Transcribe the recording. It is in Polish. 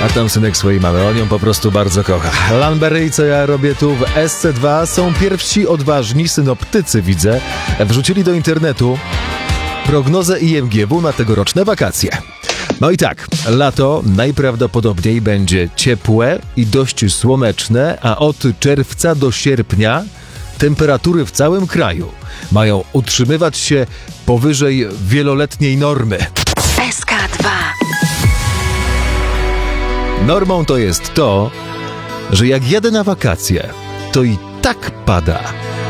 A tam synek swojej mamy, on ją po prostu bardzo kocha. Lanberry i Co ja robię tu w SC2 są pierwsi odważni synoptycy, widzę, wrzucili do internetu prognozę IMGW na tegoroczne wakacje. No i tak, lato najprawdopodobniej będzie ciepłe i dość słoneczne, a od czerwca do sierpnia temperatury w całym kraju mają utrzymywać się powyżej wieloletniej normy. SK2. Normą to jest to, że jak jadę na wakacje, to i tak pada.